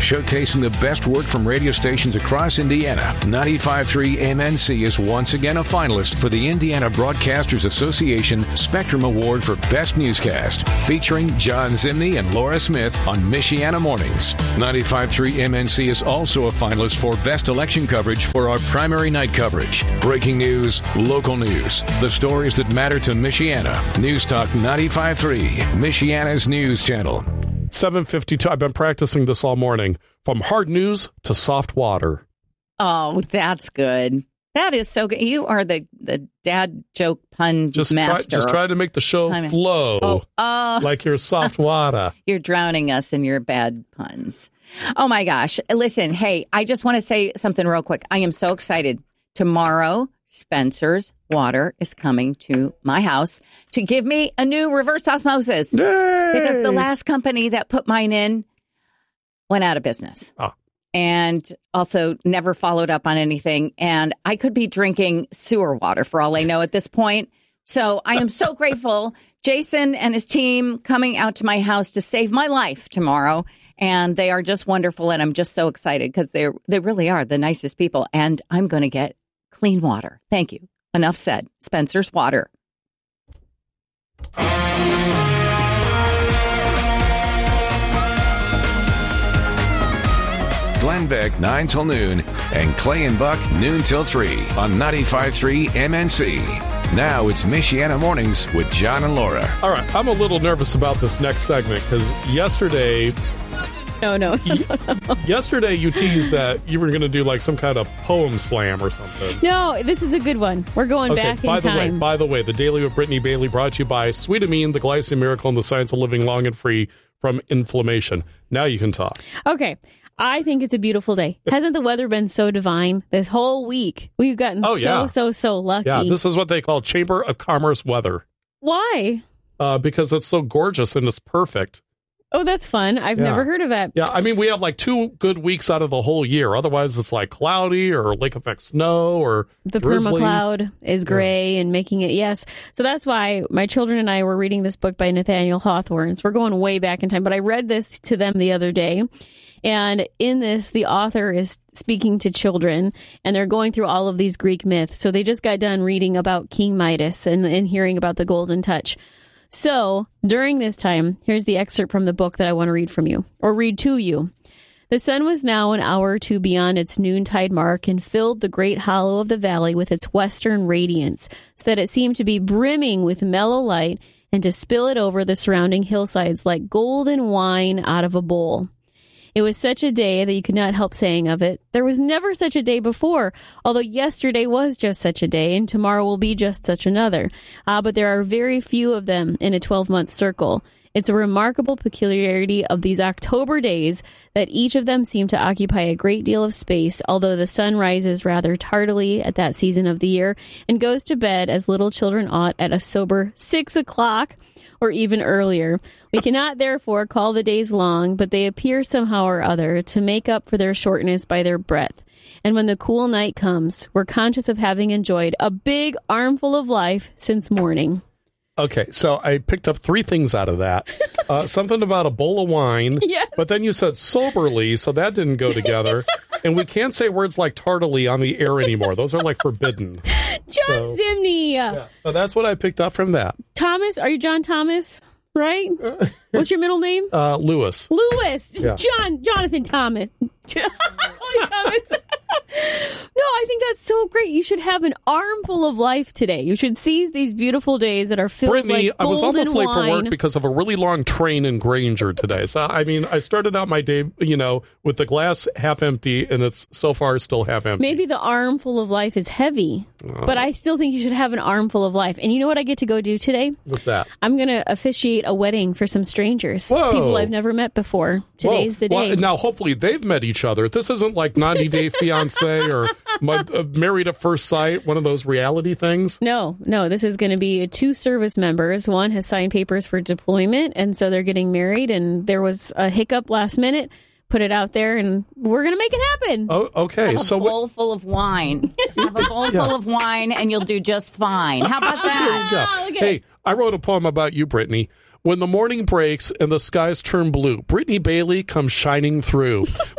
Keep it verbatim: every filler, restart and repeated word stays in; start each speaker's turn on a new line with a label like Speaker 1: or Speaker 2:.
Speaker 1: showcasing the best work from radio stations across Indiana. ninety-five point three M N C is once again a finalist for the Indiana Broadcasters Association Spectrum Award for Best Newscast, featuring John Zimney and Laura Smith on Michiana Mornings. ninety-five point three M N C is also a finalist for Best Election Coverage for our primary night coverage. Breaking news, local news, the stories that matter to Michiana. News Talk ninety-five point three, Michiana's news channel.
Speaker 2: seven fifty-two. I've been practicing this all morning. From hard news to soft water.
Speaker 3: Oh, that's good. That is so good. You are the, the dad joke pun
Speaker 2: just
Speaker 3: master.
Speaker 2: Try, just try to make the show
Speaker 3: I mean,
Speaker 2: flow
Speaker 3: oh, uh,
Speaker 2: like your soft water.
Speaker 3: You're drowning us in your bad puns. Oh, my gosh. Listen, hey, I just want to say something real quick. I am so excited. Tomorrow, Spencer's Water is coming to my house to give me a new reverse osmosis.
Speaker 2: Yay!
Speaker 3: Because the last company that put mine in went out of business.
Speaker 2: Oh.
Speaker 3: And also never followed up on anything. And I could be drinking sewer water for all I know at this point. So I am so grateful. Jason and his team coming out to my house to save my life tomorrow. And they are just wonderful. And I'm just so excited because they they really are the nicest people. And I'm going to get clean water. Thank you. Enough said. Spencer's Water.
Speaker 1: Glenn Beck, nine till noon, and Clay and Buck, noon till three on ninety-five point three M N C. Now it's Michiana Mornings with John and Laura.
Speaker 2: All right, I'm a little nervous about this next segment because yesterday...
Speaker 4: No, no.
Speaker 2: yesterday you teased that you were going to do like some kind of poem slam or something.
Speaker 4: No, this is a good one. We're going
Speaker 2: okay,
Speaker 4: back in
Speaker 2: by the
Speaker 4: time.
Speaker 2: Way, by the way, the Daily with Brittany Bailey brought to you by Sweetamine, the glycine miracle and the science of living long and free from inflammation. Now you can talk.
Speaker 4: Okay. I think it's a beautiful day. Hasn't the weather been so divine this whole week? We've gotten
Speaker 2: oh,
Speaker 4: so,
Speaker 2: yeah.
Speaker 4: so, so lucky.
Speaker 2: Yeah, this is what they call Chamber of Commerce weather.
Speaker 4: Why?
Speaker 2: Uh, because it's so gorgeous and it's perfect.
Speaker 4: Oh, that's fun. I've
Speaker 2: yeah.
Speaker 4: never heard of that.
Speaker 2: Yeah, I mean, we have like two good weeks out of the whole year. Otherwise, it's like cloudy or lake effect snow or
Speaker 4: the
Speaker 2: drizzly.
Speaker 4: permacloud is gray yeah. and making it, yes. So that's why my children and I were reading this book by Nathaniel Hawthorne. So we're going way back in time. But I read this to them the other day. And in this, the author is speaking to children, and they're going through all of these Greek myths. So they just got done reading about King Midas and, and hearing about the golden touch. So during this time, here's the excerpt from the book that I want to read from you, or read to you. The sun was now an hour or two beyond its noontide mark and filled the great hollow of the valley with its western radiance, so that it seemed to be brimming with mellow light and to spill it over the surrounding hillsides like golden wine out of a bowl. It was such a day that you could not help saying of it, there was never such a day before, although yesterday was just such a day, and tomorrow will be just such another. Ah, but there are very few of them in a twelve-month circle. It's a remarkable peculiarity of these October days that each of them seem to occupy a great deal of space, although the sun rises rather tardily at that season of the year and goes to bed as little children ought at a sober six o'clock. Or even earlier. We cannot, therefore, call the days long, but they appear somehow or other to make up for their shortness by their breadth. And when the cool night comes, we're conscious of having enjoyed a big armful of life since morning.
Speaker 2: Okay, so I picked up three things out of that. Uh, something about a bowl of wine,
Speaker 4: yes.
Speaker 2: But then you said soberly, so that didn't go together. And we can't say words like tardily on the air anymore. Those are like forbidden.
Speaker 4: John
Speaker 2: so,
Speaker 4: Zimney.
Speaker 2: Yeah, so that's what I picked up from that.
Speaker 4: Thomas, are you John Thomas? Right? What's your middle name?
Speaker 2: Uh, Lewis.
Speaker 4: Lewis.
Speaker 2: Yeah.
Speaker 4: John. Jonathan Thomas. Thomas. No, I think that's so great. You should have an armful of life today. You should seize these beautiful days that are filled
Speaker 2: Brittany,
Speaker 4: like golden
Speaker 2: I was almost late
Speaker 4: wine.
Speaker 2: for work because of a really long train in Granger today. So, I mean, I started out my day, you know, with the glass half empty, and it's so far still half empty.
Speaker 4: Maybe the armful of life is heavy,
Speaker 2: oh.
Speaker 4: but I still think you should have an armful of life. And you know what I get to go do today?
Speaker 2: What's that?
Speaker 4: I'm going to officiate a wedding for some strangers,
Speaker 2: Whoa.
Speaker 4: people I've never met before. Today's
Speaker 2: Whoa.
Speaker 4: the day.
Speaker 2: Well, now, hopefully, they've met each other. This isn't like ninety day fiancé or my, uh, Married at First Sight, one of those reality things.
Speaker 4: No, no, this is going to be two service members. One has signed papers for deployment, and so they're getting married, and there was a hiccup last minute. Put it out there, and we're going to make it happen.
Speaker 2: Oh, okay.
Speaker 3: Have
Speaker 2: so
Speaker 3: a bowl what... full of wine. Have a bowl yeah. full of wine, and you'll do just fine. How about that?
Speaker 2: There you go. Hey, I wrote a poem about you, Brittany. When the morning breaks and the skies turn blue, Brittany Bailey comes shining through.